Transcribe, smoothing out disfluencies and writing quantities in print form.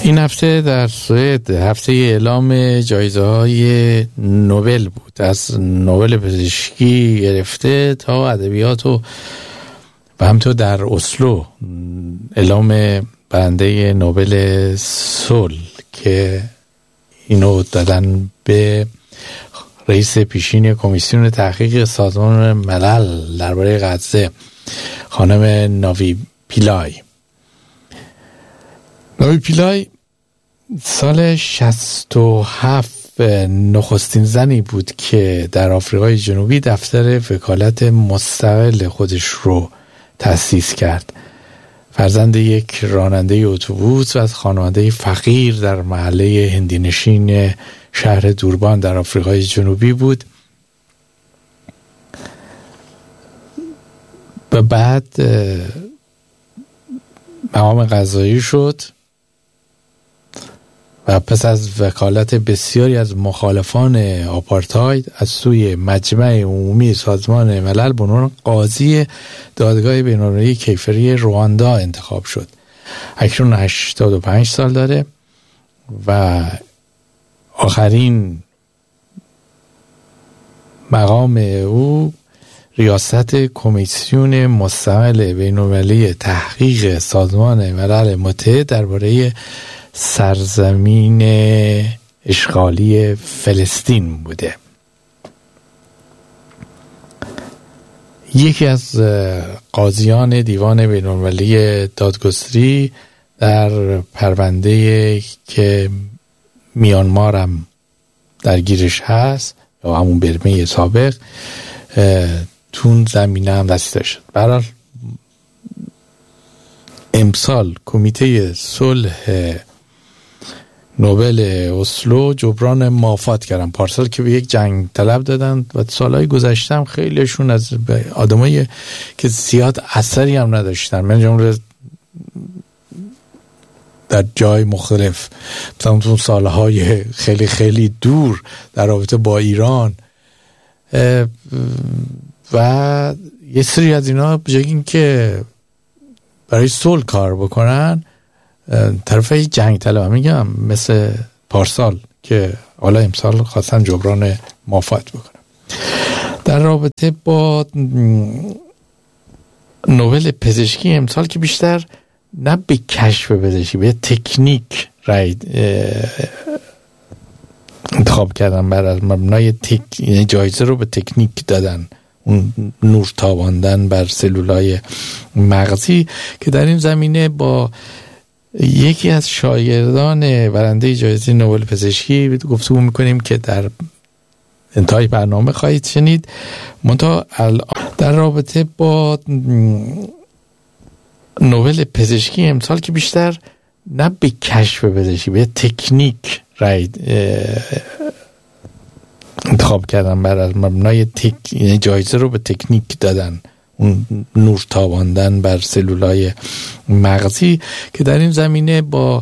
این هفته در سوئد هفته اعلام جایزه‌های نوبل بود، از نوبل پزشکی گرفته تا ادبیات و همینطور در اسلو اعلام برنده نوبل صلح که اینو دادن به رئیس پیشین کمیسیون تحقیق سازمان ملل درباره غزه، خانم ناوی پیلای. ناوی پیلای سال 67 نخستین زنی بود که در آفریقای جنوبی دفتر وکالت مستقل خودش رو تأسیس کرد. فرزند یک راننده اتوبوس و از خانواده فقیر در محله هندینشین شهر دوربان در آفریقای جنوبی بود و بعد مقام قضایی شد و پس از وکالت بسیاری از مخالفان آپارتاید از سوی مجمع عمومی سازمان ملل به عنوان قاضی دادگاه بین‌المللی کیفری رواندا انتخاب شد. اکنون 85 سال داره و آخرین مقام او ریاست کمیسیون مستقل بین‌المللی تحقیق سازمان ملل متحد درباره سرزمین اشغالی فلسطین بوده. یکی از قاضیان دیوان بین‌المللی دادگستری در پرونده که میانمار هم درگیرش هست یا همون برمه سابق تون زمینه هم دسته شد. برحال امسال کمیته صلح نوبل اسلو جبران مافات کردن. پارسال که به یک جنگ طلب دادن و سالهای گذشته هم خیلیشون از آدمایی که زیاد اثری هم نداشتن، من جمله در جای مختلف، مثلا اون سالهای خیلی خیلی دور در رابطه با ایران و یه سری از اینا بجای این که برای صلح کار بکنن طرف جنگ طلب میگم، مثل پارسال که حالا امسال خواستن جبران مافات بکنن. در رابطه با نوبل پزشکی امسال که بیشتر نه به کشف پزشکی، به تکنیک رای انتخاب کردن، بر مبنای جایزه رو به تکنیک دادن، اون نور تاباندن بر سلولای مغزی، که در این زمینه با یکی از شاگردان برنده جایزه نوبل پزشکی گفتگو میکنیم که در انتهای برنامه خواهید شنید. منتها در رابطه با نوبل پزشکی امسال که بیشتر نه به کشف پزشکی، به تکنیک رای انتخاب کردن، بر مبنای جایزه رو به تکنیک دادن، اون نور تاباندن بر سلولای مغزی، که در این زمینه با